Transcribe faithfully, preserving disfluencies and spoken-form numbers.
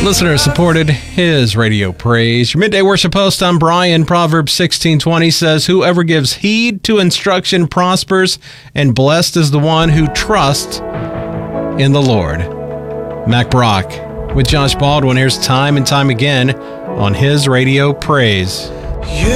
Listener supported his radio praise. Your midday worship host, I'm Brian. Proverbs sixteen twenty says, "Whoever gives heed to instruction prospers, and blessed is the one who trusts in the Lord." Mac Brock with Josh Baldwin. Here's time and time again on his radio praise.